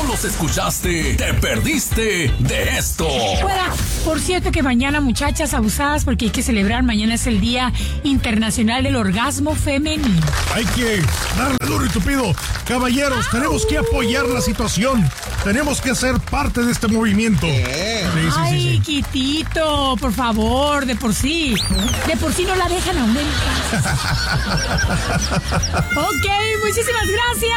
los escuchaste, te perdiste de esto. Fuera. Por cierto que mañana, muchachas abusadas, porque hay que celebrar, mañana es el Día Internacional del Orgasmo Femenino. Hay que darle duro y tupido. Caballeros, tenemos que apoyar la situación. Tenemos que ser parte de este movimiento. Ay, Quitito, por favor, de por sí no la dejan aumentar. Ok, muchísimas gracias.